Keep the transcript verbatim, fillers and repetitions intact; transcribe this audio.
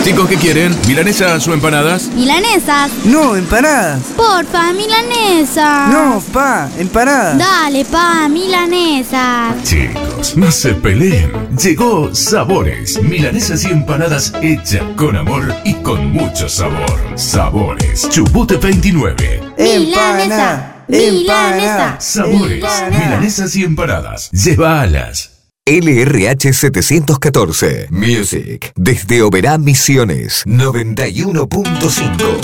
Chicos, ¿qué quieren? ¿Milanesas o empanadas? Milanesas. No, empanadas. Porfa, milanesas. No, pa, empanadas. Dale, pa, milanesas. Chicos, no se peleen. Llegó Sabores. Milanesas y empanadas hechas con amor y con mucho sabor. Sabores. Chubut veintinueve. Milanesa. Milanesa. Sabores. Milanesas y empanadas. Llévalas. L R H setecientos catorce Music desde Oberá Misiones noventa y uno punto cinco.